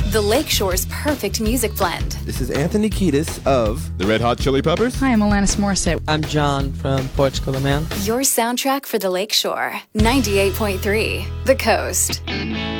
The Lakeshore's perfect music blend. This is Anthony Kiedis of The Red Hot Chili Peppers. Hi, I'm Alanis Morissette. I'm John from Portugal the Man. Your soundtrack for the Lakeshore. 98.3 The Coast.